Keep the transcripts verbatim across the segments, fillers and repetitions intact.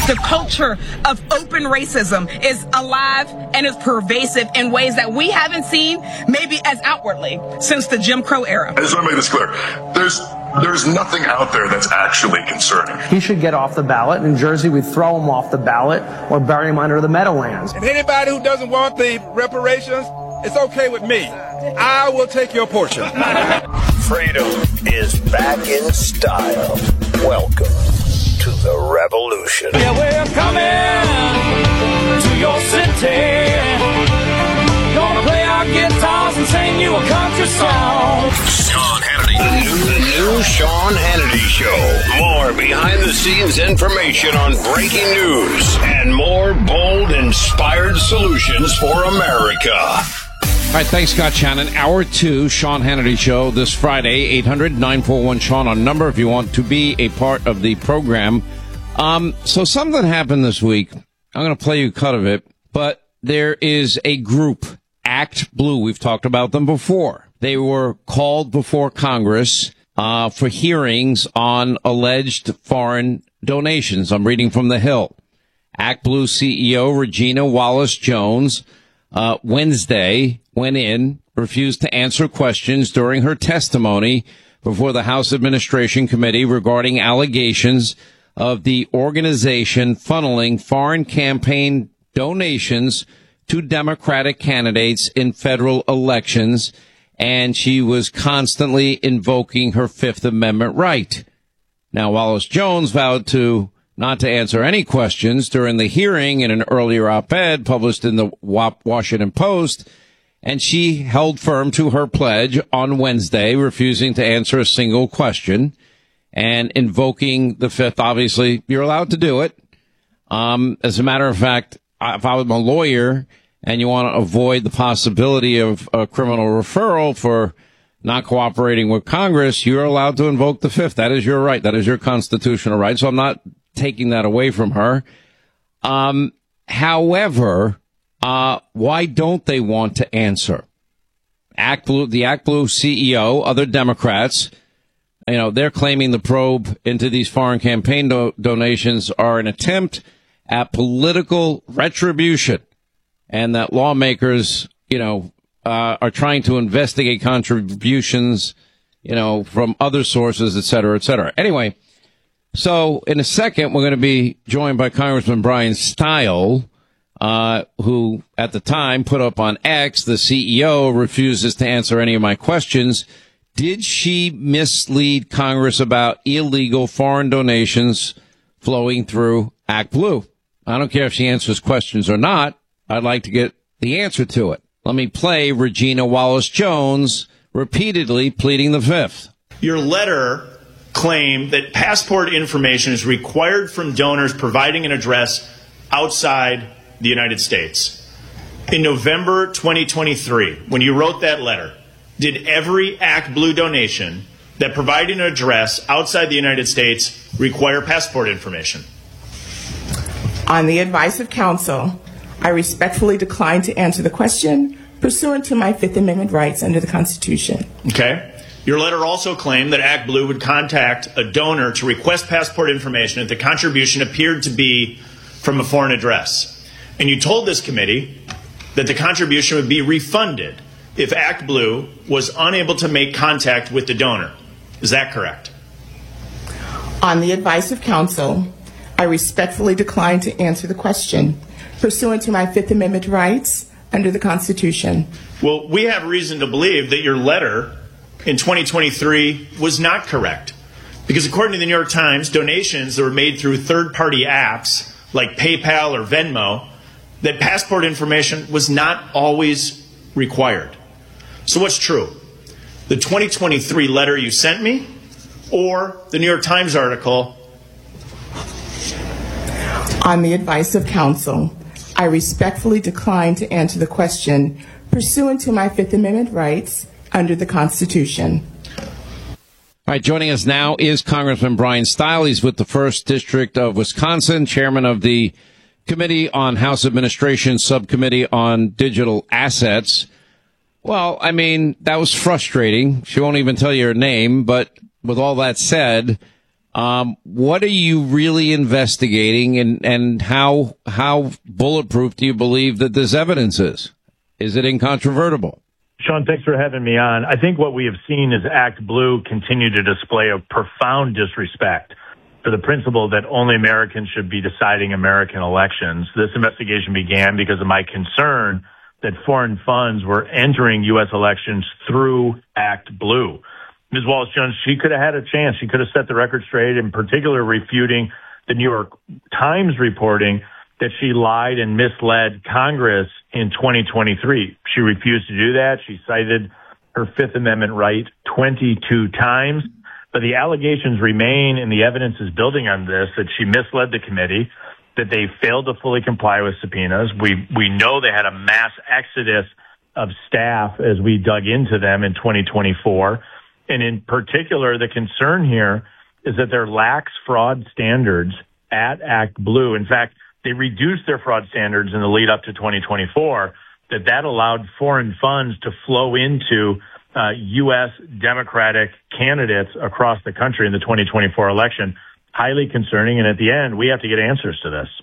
The culture of open racism is alive and is pervasive in ways that we haven't seen maybe as outwardly since the Jim Crow era. I just want to make this clear. There's there's nothing out there that's actually concerning. He should get off the ballot. In Jersey, we throw him off the ballot or bury him under the Meadowlands. And anybody who doesn't want the reparations, it's okay with me. I will take your portion. Freedom is back in style. Welcome to the revolution. Yeah, we're coming to your city. Gonna play our guitars and sing you a country song. Sean Hannity. The new, the new Sean Hannity Show. More behind-the-scenes information on breaking news and more bold, inspired solutions for America. All right, thanks, Scott Shannon. Hour two, Sean Hannity Show this Friday, eight hundred nine four one Sean on number if you want to be a part of the program. Um, so something happened this week. I'm going to play you a cut of it, but there is a group, Act Blue. We've talked about them before. They were called before Congress uh, for hearings on alleged foreign donations. I'm reading from The Hill. Act Blue C E O Regina Wallace Jones uh, Wednesday went in, refused to answer questions during her testimony before the House Administration Committee regarding allegations of the organization funneling foreign campaign donations to Democratic candidates in federal elections, and she was constantly invoking her Fifth Amendment right. Now, Wallace Jones vowed to not to answer any questions during the hearing in an earlier op-ed published in the Washington Post, and she held firm to her pledge on Wednesday, refusing to answer a single question and invoking the Fifth. Obviously, you're allowed to do it. Um, as a matter of fact, if I was a lawyer and you want to avoid the possibility of a criminal referral for not cooperating with Congress, you're allowed to invoke the Fifth. That is your right. That is your constitutional right. So I'm not taking that away from her. Um, however, uh, why don't they want to answer? Act Blue, the Act Blue C E O, other Democrats, you know, they're claiming the probe into these foreign campaign do- donations are an attempt at political retribution, and that lawmakers, you know, uh, are trying to investigate contributions, you know, from other sources, et cetera, et cetera. Anyway, so in a second, we're going to be joined by Congressman Brian Stile, uh, who at the time put up on X, the C E O refuses to answer any of my questions. Did she mislead Congress about illegal foreign donations flowing through Act Blue? I don't care if she answers questions or not. I'd like to get the answer to it. Let me play Regina Wallace Jones repeatedly pleading the Fifth. Your letter claimed that passport information is required from donors providing an address outside the United States. In November twenty twenty-three, when you wrote that letter, did every Act Blue donation that provided an address outside the United States require passport information? On the advice of counsel, I respectfully decline to answer the question pursuant to my Fifth Amendment rights under the Constitution. Okay. Your letter also claimed that Act Blue would contact a donor to request passport information if the contribution appeared to be from a foreign address. And you told this committee that the contribution would be refunded if Act Blue was unable to make contact with the donor. Is that correct? On the advice of counsel, I respectfully decline to answer the question pursuant to my Fifth Amendment rights under the Constitution. Well, we have reason to believe that your letter in twenty twenty-three was not correct. Because according to the New York Times, donations that were made through third-party apps like PayPal or Venmo, that passport information was not always required. So what's true? The twenty twenty-three letter you sent me or the New York Times article? On the advice of counsel, I respectfully decline to answer the question pursuant to my Fifth Amendment rights under the Constitution. All right, joining us now is Congressman Brian Stile. He's with the first District of Wisconsin, chairman of the Committee on House Administration, Subcommittee on Digital Assets. Well, I mean, that was frustrating. She won't even tell you her name, but with all that said, Um, what are you really investigating, and, and how how bulletproof do you believe that this evidence is? Is it incontrovertible? Sean, thanks for having me on. I think what we have seen is Act Blue continue to display a profound disrespect for the principle that only Americans should be deciding American elections. This investigation began because of my concern that foreign funds were entering U S elections through Act Blue. Miz Wallace-Jones, she could have had a chance. She could have set the record straight, in particular refuting the New York Times reporting that she lied and misled Congress in twenty twenty-three. She refused to do that. She cited her Fifth Amendment right twenty-two times. But the allegations remain, and the evidence is building on this, that she misled the committee, that they failed to fully comply with subpoenas. We we know they had a mass exodus of staff as we dug into them in twenty twenty-four. And in particular, the concern here is that there lax fraud standards at Act Blue. In fact, they reduced their fraud standards in the lead up to twenty twenty-four, that that allowed foreign funds to flow into uh, U S Democratic candidates across the country in the twenty twenty-four election. Highly concerning. And at the end, we have to get answers to this.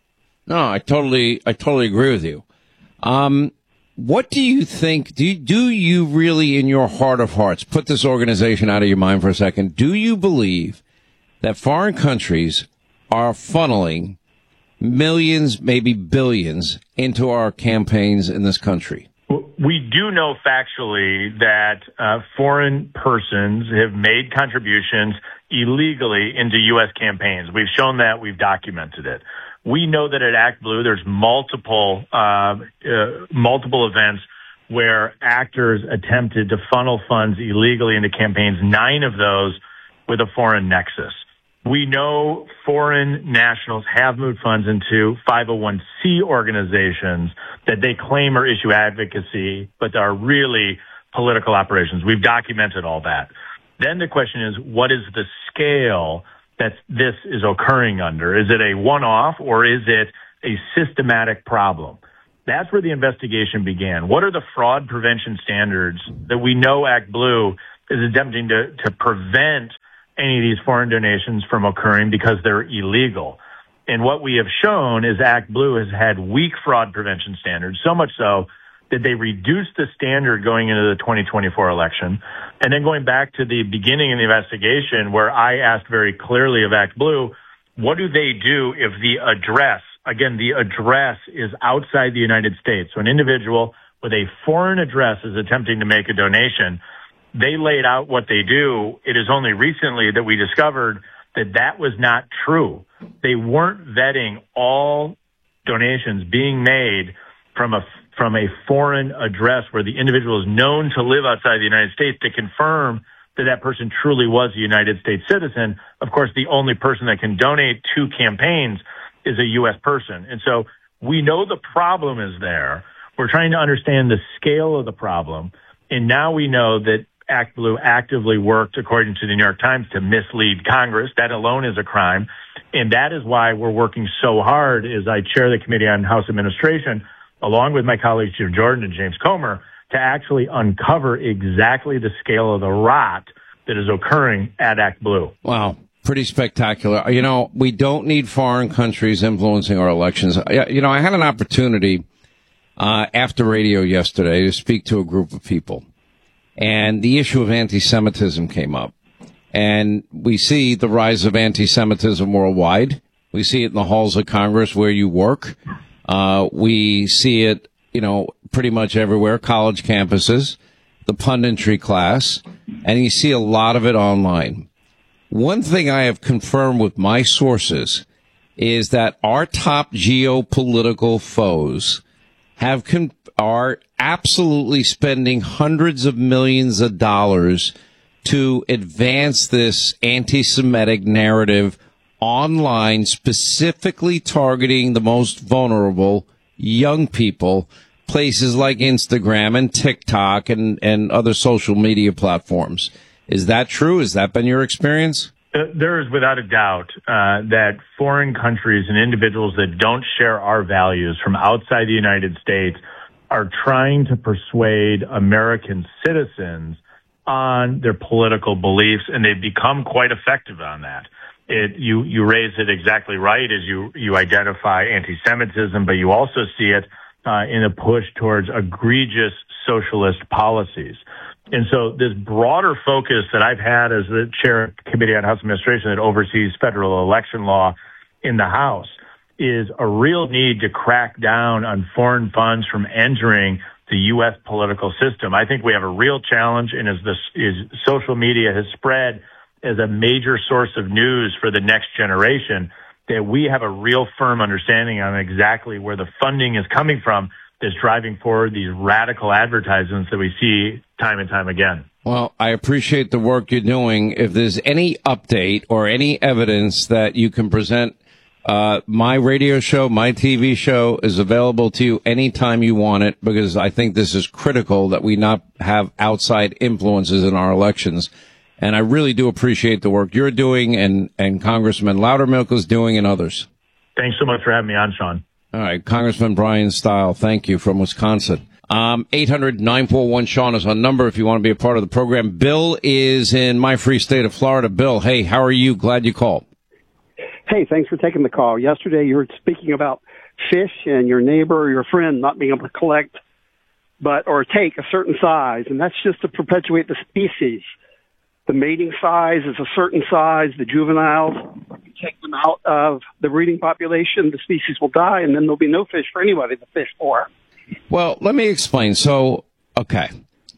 No, I totally, I totally agree with you. Um, what do you think? Do you, do you really, in your heart of hearts, put this organization out of your mind for a second? Do you believe that foreign countries are funneling millions, maybe billions, into our campaigns in this country? We do know factually that uh, foreign persons have made contributions illegally into U S campaigns. We've shown that. We've documented it. We know that at Act Blue, there's multiple uh, uh, multiple events where actors attempted to funnel funds illegally into campaigns, nine of those with a foreign nexus. We know foreign nationals have moved funds into five oh one c organizations that they claim are issue advocacy, but are really political operations. We've documented all that. Then the question is, what is the scale that this is occurring under? Is it a one-off, or is it a systematic problem? That's where the investigation began. What are the fraud prevention standards that we know Act Blue is attempting to, to prevent any of these foreign donations from occurring because they're illegal? And what we have shown is Act Blue has had weak fraud prevention standards, so much so that they reduced the standard going into the twenty twenty-four election. And then going back to the beginning of the investigation, where I asked very clearly of Act Blue, what do they do if the address, again, the address is outside the United States? So an individual with a foreign address is attempting to make a donation. They laid out what they do. It is only recently that we discovered that that was not true. They weren't vetting all donations being made from a from a foreign address where the individual is known to live outside the United States to confirm that that person truly was a United States citizen. Of course, the only person that can donate to campaigns is a U S person. And so we know the problem is there. We're trying to understand the scale of the problem. And now we know that Act Blue actively worked, according to the New York Times, to mislead Congress. That alone is a crime. And that is why we're working so hard as I chair the Committee on House Administration, along with my colleagues Jim Jordan and James Comer, to actually uncover exactly the scale of the rot that is occurring at Act Blue. Wow. Pretty spectacular. You know, we don't need foreign countries influencing our elections. You know, I had an opportunity uh, after radio yesterday to speak to a group of people, and the issue of anti-Semitism came up. And we see the rise of anti-Semitism worldwide. We see it in the halls of Congress where you work. Uh, we see it, you know, pretty much everywhere, college campuses, the punditry class, and you see a lot of it online. One thing I have confirmed with my sources is that our top geopolitical foes have con- are absolutely spending hundreds of millions of dollars to advance this anti-Semitic narrative online, specifically targeting the most vulnerable, young people, places like Instagram and TikTok and, and other social media platforms. Is that true? Has that been your experience? Uh, there is without a doubt uh, that foreign countries and individuals that don't share our values from outside the United States are trying to persuade American citizens on their political beliefs, and they've become quite effective on that. It, you, you raise it exactly right as you, you identify anti-Semitism, but you also see it uh, in a push towards egregious socialist policies. And so this broader focus that I've had as the chair of the Committee on House Administration that oversees federal election law in the House is a real need to crack down on foreign funds from entering the U S political system. I think we have a real challenge, and as this is social media has spread as a major source of news for the next generation, that we have a real firm understanding on exactly where the funding is coming from that's driving forward these radical advertisements that we see time and time again. Well, I appreciate the work you're doing. If there's any update or any evidence that you can present, uh, my radio show, my T V show is available to you anytime you want it, because I think this is critical that we not have outside influences in our elections. And I really do appreciate the work you're doing and, and Congressman Loudermilk is doing and others. Thanks so much for having me on, Sean. All right. Congressman Brian Stile, thank you, from Wisconsin. Um, eight hundred nine four one Sean is our number if you want to be a part of the program. Bill is in my free state of Florida. Bill, hey, how are you? Glad you called. Hey, thanks for taking the call. Yesterday you were speaking about fish and your neighbor or your friend not being able to collect but or take a certain size, and that's just to perpetuate the species. The mating size is a certain size. The juveniles, you take them out of the breeding population, the species will die, and then there'll be no fish for anybody to fish for. Well, let me explain. So, okay.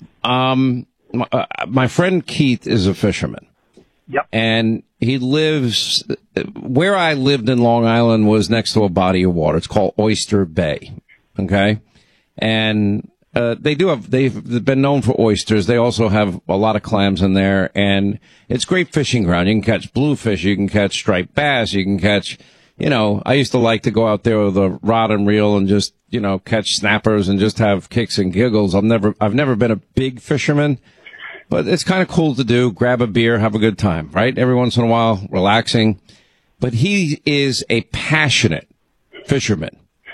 Um, my, uh, my friend Keith is a fisherman. Yep. And he lives, where I lived in Long Island was next to a body of water. It's called Oyster Bay. Okay. And Uh, they do have, they've been known for oysters. They also have a lot of clams in there, and it's great fishing ground. You can catch bluefish, you can catch striped bass, you can catch, you know, I used to like to go out there with a rod and reel and just, you know, catch snappers and just have kicks and giggles. I've never, I've never been a big fisherman, but it's kind of cool to do. Grab a beer, have a good time, right? Every once in a while, relaxing. But he is a passionate fisherman.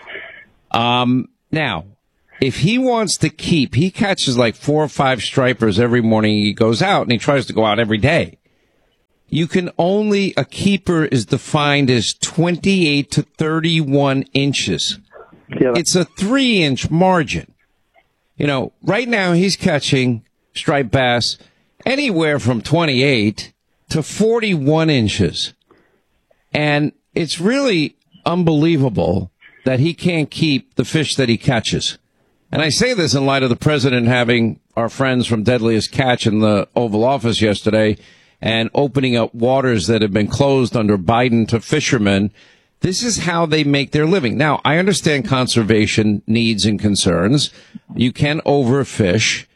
Um, now, if he wants to keep, he catches like four or five stripers every morning. He goes out and he tries to go out every day. You can only, a keeper is defined as twenty-eight to thirty-one inches. Yeah. It's a three inch margin. You know, right now he's catching striped bass anywhere from twenty-eight to forty-one inches. And it's really unbelievable that he can't keep the fish that he catches. And I say this in light of the president having our friends from Deadliest Catch in the Oval Office yesterday and opening up waters that have been closed under Biden to fishermen. This is how they make their living. Now, I understand conservation needs and concerns. You can overfish.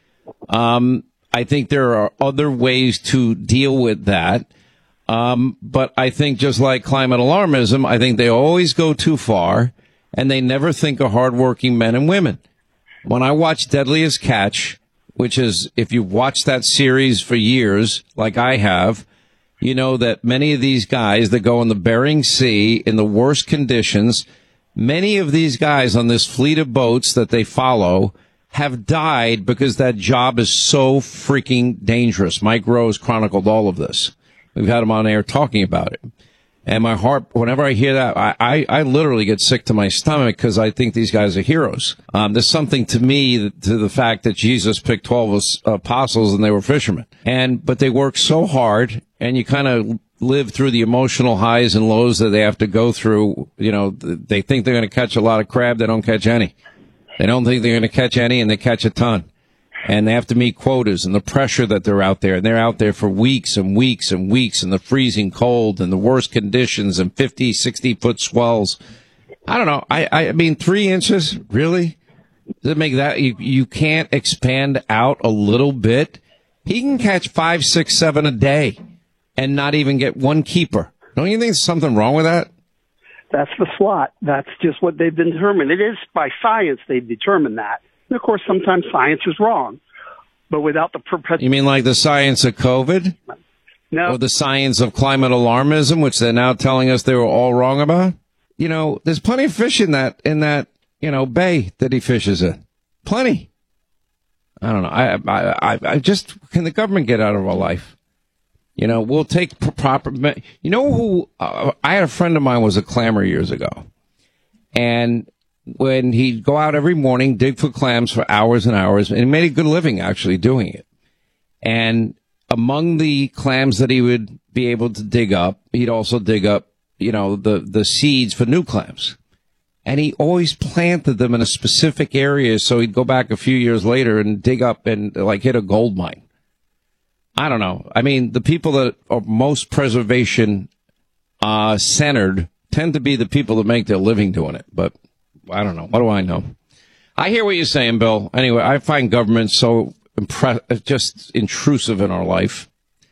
Um, I think there are other ways to deal with that. Um, but I think just like climate alarmism, I think they always go too far and they never think of hardworking men and women. When I watch Deadliest Catch, which is, if you've watched that series for years, like I have, you know that many of these guys that go in the Bering Sea in the worst conditions, many of these guys on this fleet of boats that they follow have died because that job is so freaking dangerous. Mike Rose chronicled all of this. We've had him on air talking about it. And my heart, whenever I hear that, I, I, I literally get sick to my stomach because I think these guys are heroes. Um, there's something to me to the fact that Jesus picked twelve apostles and they were fishermen. And, but they work so hard, and you kind of live through the emotional highs and lows that they have to go through. You know, they think they're going to catch a lot of crab. They don't catch any. They don't think they're going to catch any, and they catch a ton. And they have to meet quotas and the pressure that they're out there. And they're out there for weeks and weeks and weeks in the freezing cold and the worst conditions and fifty, sixty foot swells. I don't know. I, I mean, three inches, really? Does it make that? You, you can't expand out a little bit? He can catch five, six, seven a day and not even get one keeper. Don't you think there's something wrong with that? That's the slot. That's just what they've determined. It is by science they've determined that. And of course, sometimes science is wrong, but without the perpetual. You mean like the science of COVID? No. Or the science of climate alarmism, which they're now telling us they were all wrong about? You know, there's plenty of fish in that, in that, you know, bay that he fishes in. Plenty. I don't know. I, I, I, I just, can the government get out of our life? You know, we'll take proper, you know who, uh, I had a friend of mine was a clammer years ago. And when he'd go out every morning, dig for clams for hours and hours, and he made a good living actually doing it. And among the clams that he would be able to dig up, he'd also dig up, you know, the, the seeds for new clams. And he always planted them in a specific area, so he'd go back a few years later and dig up and, like, hit a gold mine. I don't know. I mean, the people that are most preservation uh, centered tend to be the people that make their living doing it. But I don't know. What do I know? I hear what you're saying, Bill. Anyway, I find government so impre- just intrusive in our life.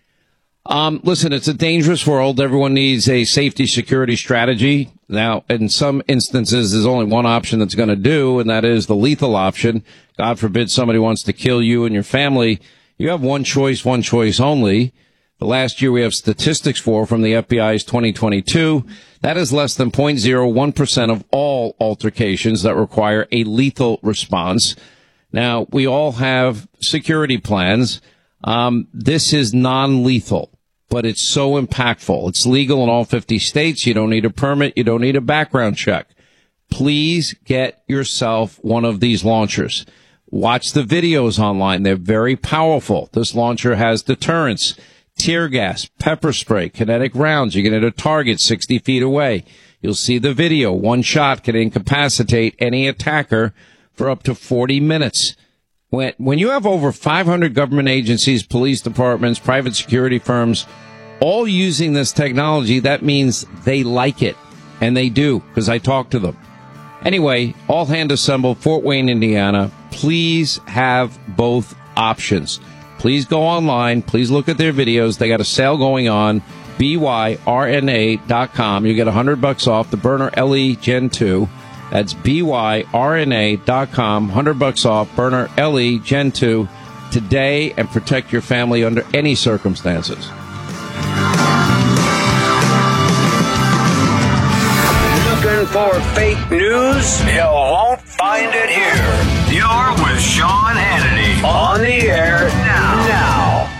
Um, listen, it's a dangerous world. Everyone needs a safety security strategy. Now, in some instances, there's only one option that's going to do, and that is the lethal option. God forbid somebody wants to kill you and your family. You have one choice, one choice only. The last year we have statistics for from the F B I's twenty twenty-two. That is less than zero point zero one percent of all altercations that require a lethal response. Now, we all have security plans. Um, this is non-lethal, but it's so impactful. It's legal in all fifty states. You don't need a permit. You don't need a background check. Please get yourself one of these launchers. Watch the videos online. They're very powerful. This launcher has deterrence, tear gas, pepper spray, kinetic rounds. You can hit a target sixty feet away. You'll see the video. One shot can incapacitate any attacker for up to forty minutes. When, when you have over five hundred government agencies, police departments, private security firms, all using this technology, that means they like it. And they do, because I talk to them. Anyway, all hand assembled, Fort Wayne, Indiana. Please have both options. Please go online. Please look at their videos. They got a sale going on. B Y R N A dot com. You get one hundred bucks off the Burner L E Gen two. That's B Y R N A dot com. one hundred bucks off Burner L E Gen two today, and protect your family under any circumstances. Looking for fake news? You won't find it here. You're with Sean Hannity on the air now. Now.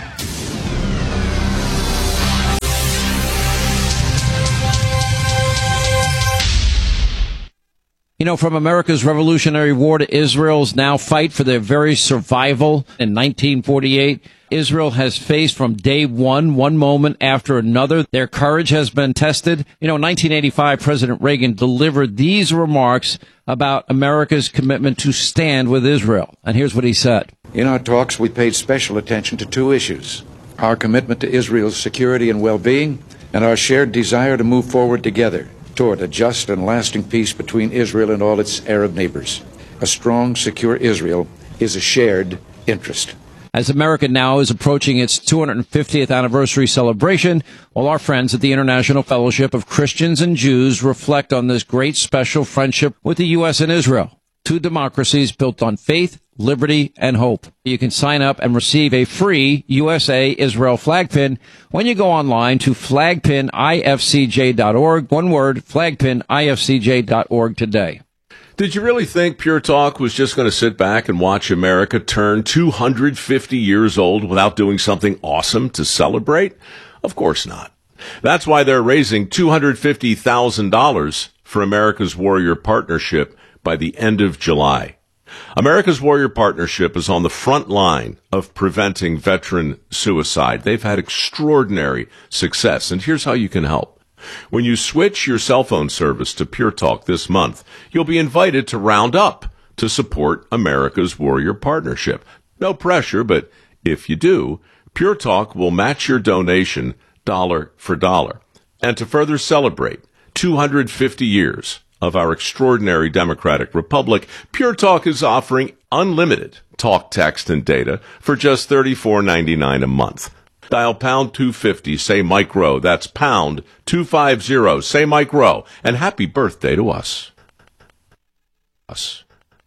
You know, from America's Revolutionary War to Israel's now fight for their very survival in nineteen forty-eight, Israel has faced from day one, one moment after another. Their courage has been tested. You know, in nineteen eighty-five, President Reagan delivered these remarks about America's commitment to stand with Israel. And here's what he said. In our talks, we paid special attention to two issues: our commitment to Israel's security and well-being, and our shared desire to move forward together toward a just and lasting peace between Israel and all its Arab neighbors. A strong, secure Israel is a shared interest. As America now is approaching its two hundred fiftieth anniversary celebration, all our friends at the International Fellowship of Christians and Jews reflect on this great special friendship with the U S and Israel, two democracies built on faith, liberty, and hope. You can sign up and receive a free U S A Israel flag pin when you go online to flag pin I F C J dot org. One word, flag pin I F C J dot org today. Did you really think Pure Talk was just going to sit back and watch America turn two hundred fifty years old without doing something awesome to celebrate? Of course not. That's why they're raising two hundred fifty thousand dollars for America's Warrior Partnership by the end of July. America's Warrior Partnership is on the front line of preventing veteran suicide. They've had extraordinary success, and here's how you can help. When you switch your cell phone service to Pure Talk this month, you'll be invited to round up to support America's Warrior Partnership. No pressure, but if you do, Pure Talk will match your donation dollar for dollar. And to further celebrate two hundred fifty years of our extraordinary democratic republic, Pure Talk is offering unlimited talk, text, and data for just thirty-four ninety-nine a month. Dial pound two fifty, say Mike Rowe. That's pound two fifty, say Mike Rowe. And happy birthday to us. Us.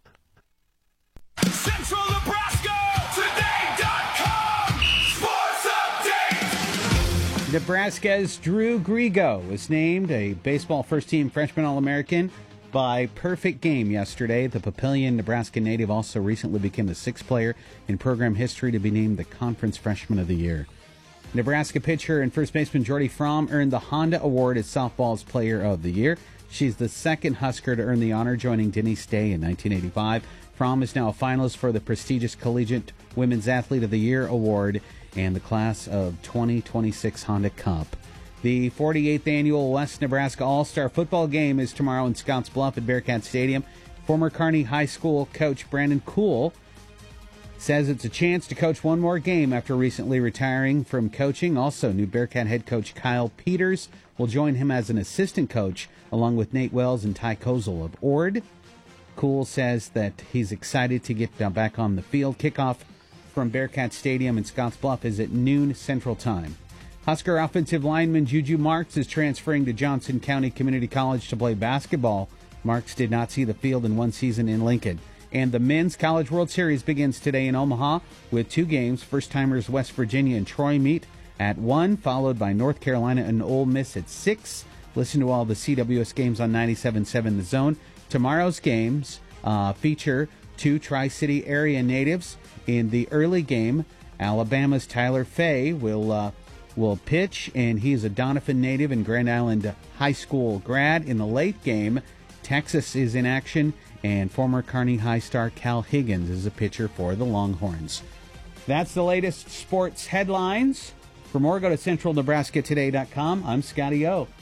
Central Nebraska Today dot com Sports Update. Nebraska's Drew Grigo was named a baseball first-team freshman All-American by Perfect Game yesterday. The Papillion, Nebraska native also recently became the sixth player in program history to be named the Conference Freshman of the Year. Nebraska pitcher and first baseman Jordy Fromm earned the Honda Award as softball's Player of the Year. She's the second Husker to earn the honor, joining Denise Day in nineteen eighty-five. Fromm is now a finalist for the prestigious Collegiate Women's Athlete of the Year award and the class of twenty twenty-six Honda Cup. The forty-eighth annual West Nebraska All-Star Football Game is tomorrow in Scotts Bluff at Bearcat Stadium. Former Kearney High School coach Brandon Kuhl says it's a chance to coach one more game after recently retiring from coaching. Also, new Bearcat head coach Kyle Peters will join him as an assistant coach, along with Nate Wells and Ty Kozel of Ord. Kuhl says that he's excited to get back on the field. Kickoff from Bearcat Stadium in Scotts Bluff is at noon Central Time. Husker offensive lineman Juju Marks is transferring to Johnson County Community College to play basketball. Marks did not see the field in one season in Lincoln. And the Men's College World Series begins today in Omaha with two games. First-timers West Virginia and Troy meet at one, followed by North Carolina and Ole Miss at six. Listen to all the C W S games on ninety-seven point seven The Zone. Tomorrow's games uh, feature two Tri-City area natives. In the early game, Alabama's Tyler Fay will uh, will pitch, and he's a Doniphan native and Grand Island High School grad. In the late game, Texas is in action, and former Kearney High star Cal Higgins is a pitcher for the Longhorns. That's the latest sports headlines. For more, go to central nebraska today dot com. I'm Scotty O.